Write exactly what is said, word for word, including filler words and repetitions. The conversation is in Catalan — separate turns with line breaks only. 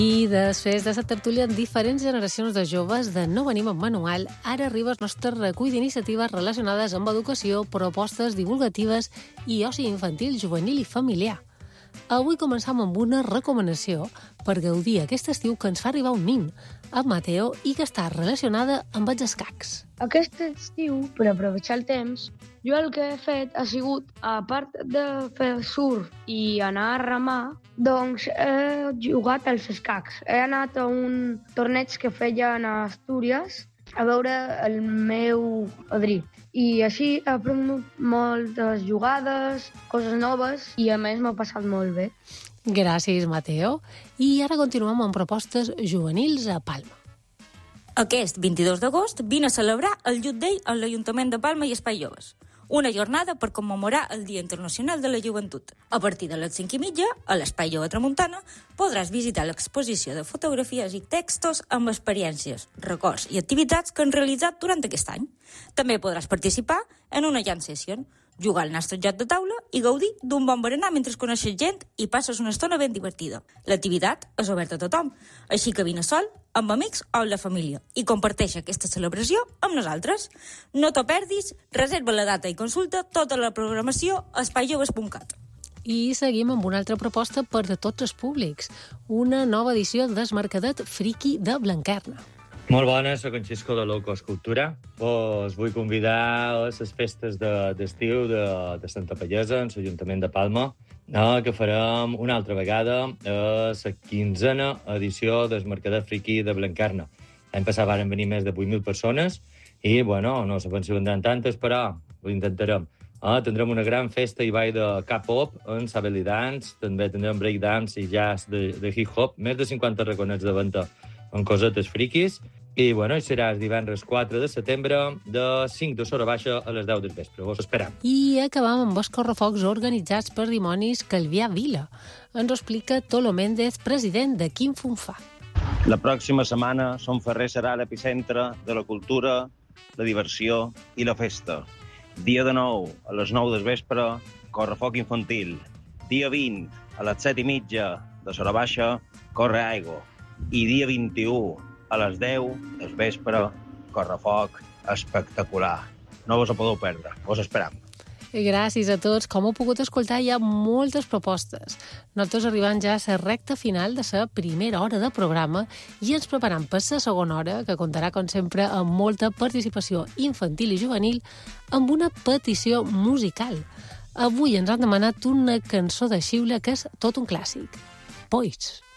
I després de la tertúlia amb diferents generacions de joves de No Venim amb Manual, ara arriba el nostre recull d'iniciatives relacionades amb educació, propostes divulgatives i oci infantil, juvenil i familiar. Avui començam amb una recomanació per gaudir aquest estiu que ens fa arribar un nin, en Mateo, i que està relacionada amb els escacs.
Aquest estiu, per aprovechar el temps, jo el que he fet ha sigut, a part de fer surf i anar a remar, doncs he jugat als escacs. He anat a un torneig que feien a Astúries a veure el meu padrí. I així he aprenut moltes jugades, coses noves, i a més m'ha passat molt bé.
Gràcies, Mateo. I ara continuem amb propostes juvenils a Palma.
Aquest vint-i-dos d'agost vine a celebrar el Youth Day a l'Ajuntament de Palma i Espai Joves. Una jornada per commemorar el Dia Internacional de la Joventut. A partir de les cinc i mitja, a l'Espai Jove Tramuntana, podràs visitar l'exposició de fotografies i textos amb experiències, records i activitats que han realitzat durant aquest any. També podràs participar en una jam session, jugar al nostre joc de taula i gaudir d'un bon berenar mentre coneixes gent i passes una estona ben divertida. L'activitat és oberta a tothom, així que vine sol, amb amics o amb la família i comparteix aquesta celebració amb nosaltres. No t'ho perdis, reserva la data i consulta tota la programació a espai joves punt cat.
I seguim amb una altra proposta per a tots els públics, una nova edició del Mercadet Friki de Blanquerna.
Molt bona, soc en Xisco de Loco Escultura. Us vull convidar a les festes d'estiu de, de Santa Pallesa, en l'Ajuntament de Palma, eh, que farem una altra vegada a la quinzena edició del Mercadet Friki de Blanquerna. L'any passat van venir més de vuit mil persones i, bueno, no sabem si vendran tantes, però ho intentarem. Eh, tindrem una gran festa i ball de K-pop, en Sabelly Dance, també tindrem breakdance i jazz de, de hip-hop, més de cinquanta raconets de venda amb cosetes friquis. I, bueno, i serà el divendres quatre de setembre de cinc de l'hora baixa a les deu del vespre. Vos esperam.
I acabam amb els correfocs organitzats per dimonis Calvià Vila. Ens ho explica Tolo Méndez, president de Quim Funfà.
La pròxima setmana Son Ferrer serà l'epicentre de la cultura, la diversió i la festa. Dia de nou, a les nou del vespre, correfoc infantil. Dia vint, a les set i mitja de l'hora baixa, corre aigua. I dia vint-i-u, a les deu del vespre, correfoc espectacular. No vos ho podeu perdre, vos esperam.
Gràcies a tots. Com heu pogut escoltar, hi ha moltes propostes. Nosaltres arribant ja a la recta final de la primera hora de programa i ens preparam per la segona hora, que comptarà, com sempre, amb molta participació infantil i juvenil, amb una petició musical. Avui ens han demanat una cançó de xiula que és tot un clàssic. Pois.